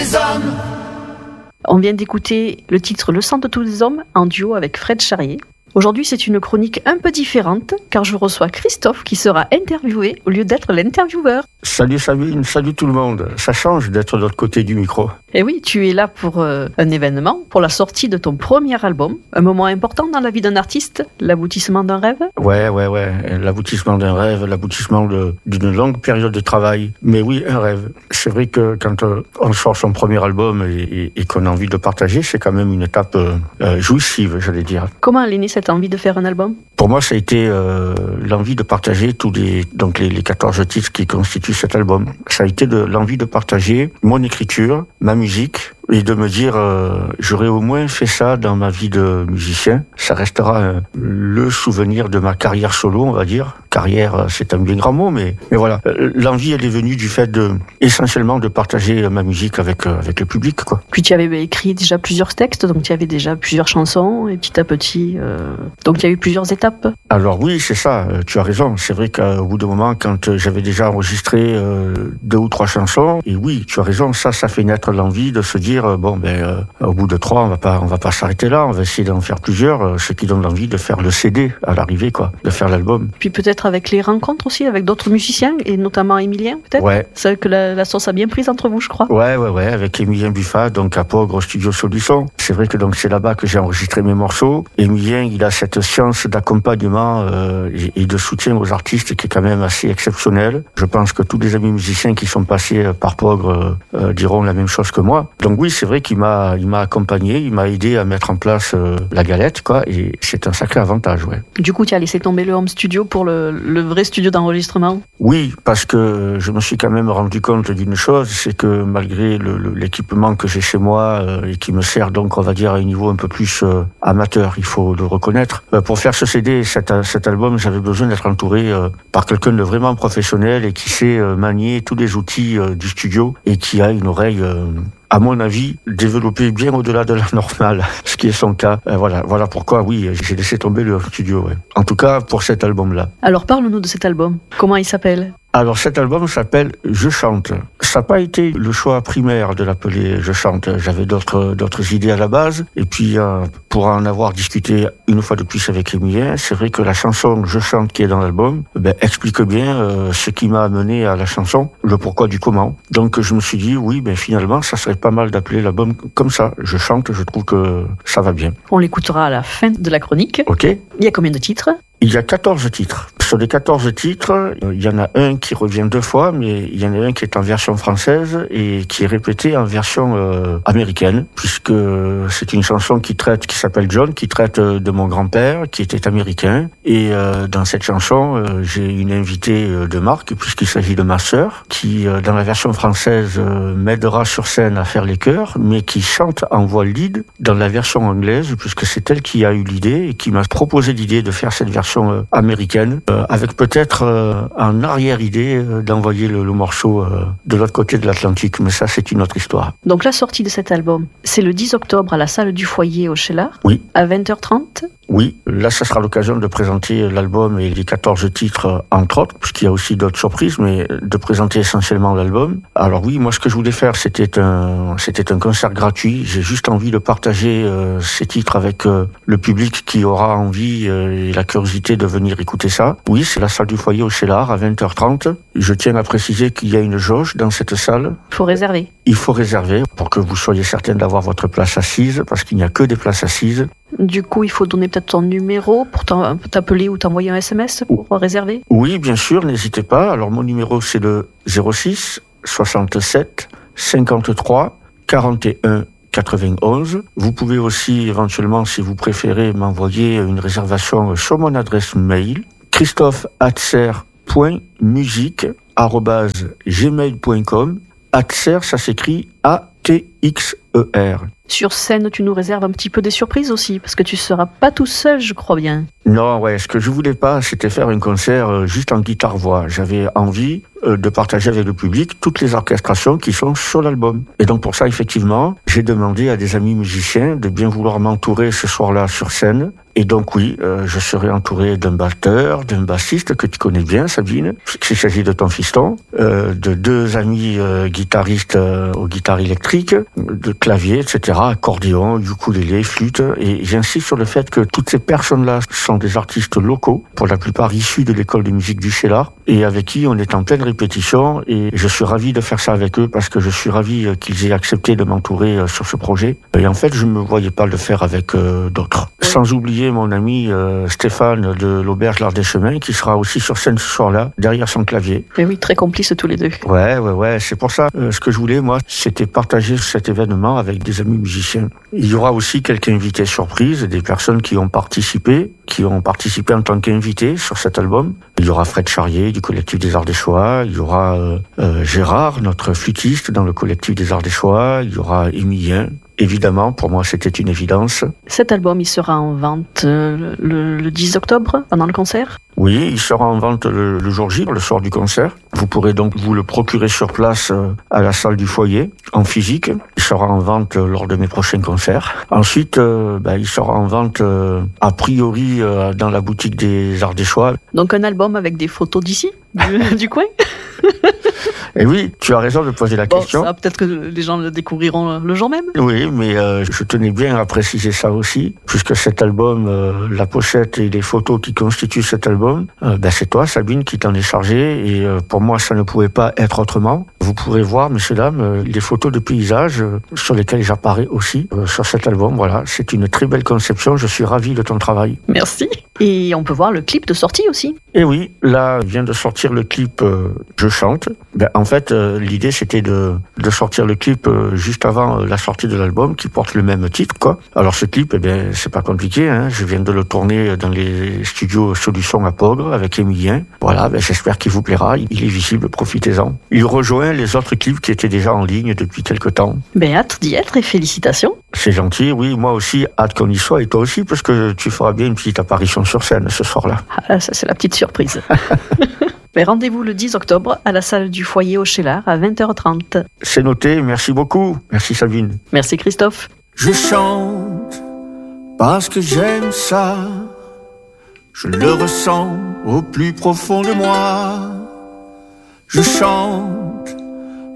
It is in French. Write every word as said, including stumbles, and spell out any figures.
les hommes. On vient d'écouter le titre Le sang de tous les hommes en duo avec Fred Charrier. Aujourd'hui, c'est une chronique un peu différente, car je reçois Christophe qui sera interviewé au lieu d'être l'intervieweur. Salut Sabine, salut tout le monde. Ça change d'être de l'autre côté du micro. Et oui, tu es là pour euh, un événement, pour la sortie de ton premier album. Un moment important dans la vie d'un artiste, l'aboutissement d'un rêve. Ouais, ouais, ouais. L'aboutissement d'un rêve, l'aboutissement de, d'une longue période de travail. Mais oui, un rêve. C'est vrai que quand euh, on sort son premier album et, et, et qu'on a envie de partager, c'est quand même une étape euh, euh, jouissive, j'allais dire. Comment est née cette envie de faire un album? Pour moi, ça a été euh, l'envie de partager tous les donc les, les quatorze titres qui constituent cet album. Ça a été de l'envie de partager mon écriture, ma musique, et de me dire euh, j'aurais au moins fait ça dans ma vie de musicien. Ça restera euh, le souvenir de ma carrière solo, on va dire. Carrière, c'est un bien grand mot, mais mais voilà. Euh, l'envie, elle est venue du fait de essentiellement de partager ma musique avec euh, avec le public, quoi. Puis tu avais écrit déjà plusieurs textes, donc tu avais déjà plusieurs chansons, et petit à petit, euh... donc il y a eu plusieurs étapes. Alors oui, c'est ça. Euh, tu as raison. C'est vrai qu'au bout d'un moment, quand euh, j'avais déjà enregistré euh, deux ou trois chansons, et oui, tu as raison. Ça, ça fait naître l'envie de se dire bon ben euh, au bout de trois on va pas on va pas s'arrêter là, on va essayer d'en faire plusieurs, euh, ce qui donne l'envie de faire le C D à l'arrivée, quoi, de faire l'album. Puis peut-être avec les rencontres aussi avec d'autres musiciens et notamment Emilien, peut-être. Ouais. C'est vrai que la, la sauce a bien prise entre vous, je crois. Ouais ouais ouais avec Emilien Buffat, donc à Pogre au studio Solisson. C'est vrai que donc c'est là-bas que j'ai enregistré mes morceaux. Emilien, il a cette science d'accompagnement euh, et, et de soutien aux artistes qui est quand même assez exceptionnelle. Je pense que tous les amis musiciens qui sont passés par Pogre euh, diront la même chose que moi. Donc oui, c'est vrai qu'il m'a, il m'a accompagné, il m'a aidé à mettre en place euh, la galette, quoi, et c'est un sacré avantage, ouais. Du coup, tu as laissé tomber le home studio pour le, le vrai studio d'enregistrement? Oui, parce que je me suis quand même rendu compte d'une chose, c'est que malgré le, le, l'équipement que j'ai chez moi euh, et qui me sert donc, on va dire, à un niveau un peu plus euh, amateur, il faut le reconnaître. Euh, pour faire ce C D, cet, cet album, j'avais besoin d'être entouré euh, par quelqu'un de vraiment professionnel et qui sait euh, manier tous les outils euh, du studio et qui a une oreille euh, à mon avis, développé bien au-delà de la normale, ce qui est son cas. Euh, voilà, voilà pourquoi, oui, j'ai laissé tomber le studio, ouais. En tout cas, pour cet album-là. Alors, parle-nous de cet album. Comment il s'appelle ? Alors cet album s'appelle Je chante. Ça n'a pas été le choix primaire de l'appeler Je chante. J'avais d'autres d'autres idées à la base. Et puis euh, pour en avoir discuté une fois de plus avec Emilien, c'est vrai que la chanson Je chante qui est dans l'album ben, explique bien euh, ce qui m'a amené à la chanson, le pourquoi du comment. Donc je me suis dit oui, ben finalement ça serait pas mal d'appeler l'album comme ça. Je chante, je trouve que ça va bien. On l'écoutera à la fin de la chronique. Ok. Il y a combien de titres ? Il y a quatorze titres. Sur les quatorze titres, il y en a un qui revient deux fois, mais il y en a un qui est en version française et qui est répété en version euh, américaine, puisque c'est une chanson qui traite, qui s'appelle John, qui traite de mon grand-père, qui était américain. Et euh, dans cette chanson, euh, j'ai une invitée de marque, puisqu'il s'agit de ma sœur, qui, euh, dans la version française, euh, m'aidera sur scène à faire les chœurs, mais qui chante en voix lead dans la version anglaise, puisque c'est elle qui a eu l'idée et qui m'a proposé l'idée de faire cette version américaine, euh, avec peut-être euh, en arrière-idée euh, d'envoyer le, le morceau euh, de l'autre côté de l'Atlantique, mais ça c'est une autre histoire. Donc la sortie de cet album, c'est le dix octobre à la salle du Foyer au Cheylard, oui. À vingt heures trente. Oui, là ça sera l'occasion de présenter l'album et les quatorze titres entre autres, puisqu'il y a aussi d'autres surprises, mais de présenter essentiellement l'album. Alors oui, moi ce que je voulais faire c'était un c'était un concert gratuit, j'ai juste envie de partager euh, ces titres avec euh, le public qui aura envie euh, et la curiosité de venir écouter ça. Oui, c'est la salle du Foyer au Cheylard à vingt heures trente. Je tiens à préciser qu'il y a une jauge dans cette salle. Il faut réserver. Il faut réserver pour que vous soyez certain d'avoir votre place assise, parce qu'il n'y a que des places assises. Du coup, il faut donner peut-être ton numéro pour t'appeler ou t'envoyer un S M S pour réserver ? Oui, bien sûr, n'hésitez pas. Alors, mon numéro, c'est le zéro six soixante-sept cinquante-trois quarante et un quatre-vingt-onze. Vous pouvez aussi, éventuellement, si vous préférez, m'envoyer une réservation sur mon adresse mail, christophe atser point musique arobase gmail point com. Atser, ça s'écrit A T X E R. Sur scène, tu nous réserves un petit peu des surprises aussi, parce que tu seras pas tout seul, je crois bien. Non, ouais, ce que je voulais pas, c'était faire un concert juste en guitare-voix. J'avais envie euh, de partager avec le public toutes les orchestrations qui sont sur l'album. Et donc pour ça, effectivement, j'ai demandé à des amis musiciens de bien vouloir m'entourer ce soir-là sur scène. Et donc oui, euh, je serai entouré d'un batteur, d'un bassiste que tu connais bien, Sabine, s'il s'agit de ton fiston, euh, de deux amis euh, guitaristes euh, aux guitares électriques, de clavier, et cetera, accordéon, ukulélé, flûte. Et j'insiste sur le fait que toutes ces personnes-là sont des artistes locaux, pour la plupart issus de l'école de musique du Cheylard, et avec qui on est en pleine répétition. Et je suis ravi de faire ça avec eux parce que je suis ravi qu'ils aient accepté de m'entourer euh, sur ce projet. Et en fait, je ne me voyais pas le faire avec euh, d'autres. Sans oublier mon ami euh, Stéphane de l'Auberge L'Art des Chemins qui sera aussi sur scène ce soir-là, derrière son clavier. Et oui, très complices tous les deux. Ouais, ouais, ouais, c'est pour ça. Euh, ce que je voulais, moi, c'était partager cet événement avec des amis musiciens. Il y aura aussi quelques invités surprises, des personnes qui ont participé, qui ont participé en tant qu'invités sur cet album. Il y aura Fred Charrier du collectif des Ardéchois, il y aura euh, euh, Gérard, notre flûtiste dans le collectif des Ardéchois, il y aura Émilien. Évidemment, pour moi, c'était une évidence. Cet album, il sera en vente euh, le, le dix octobre, pendant le concert ? Oui, il sera en vente le, le jour J, le soir du concert. Vous pourrez donc vous le procurer sur place euh, à la salle du foyer, en physique. Il sera en vente euh, lors de mes prochains concerts. Ensuite, euh, bah, il sera en vente euh, a priori euh, dans la boutique des Ardéchois. Donc un album avec des photos d'ici, du, du coin. Et oui, tu as raison de poser la bon, question. Ça, peut-être que les gens le découvriront le jour même. Oui, mais euh, je tenais bien à préciser ça aussi, puisque cet album, euh, la pochette et les photos qui constituent cet album, euh, ben c'est toi, Sabine, qui t'en est chargée, et euh, pour moi, ça ne pouvait pas être autrement. Vous pourrez voir, messieurs, dames, euh, les photos de paysages euh, sur lesquelles j'apparais aussi euh, sur cet album. Voilà, c'est une très belle conception, je suis ravi de ton travail. Merci. Et on peut voir le clip de sortie aussi. Et oui, là vient de sortir le clip euh, Je chante. Ben, en fait, euh, l'idée c'était de, de sortir le clip euh, juste avant euh, la sortie de l'album qui porte le même titre, quoi. Alors ce clip, eh bien, c'est pas compliqué, hein. Je viens de le tourner dans les studios Solution à Pogre avec Émilien. Voilà, ben, j'espère qu'il vous plaira. Il est visible, profitez-en. Il rejoint les autres clips qui étaient déjà en ligne depuis quelque temps. Ben, hâte d'y être et félicitations. C'est gentil, oui, moi aussi, hâte qu'on y soit, et toi aussi, parce que tu feras bien une petite apparition sur scène ce soir-là. Ah, ça c'est la petite surprise. Mais rendez-vous le dix octobre à la salle du foyer au Cheylard à vingt heures trente. C'est noté, merci beaucoup. Merci Sabine. Merci Christophe. Je chante parce que j'aime ça. Je le ressens au plus profond de moi. Je chante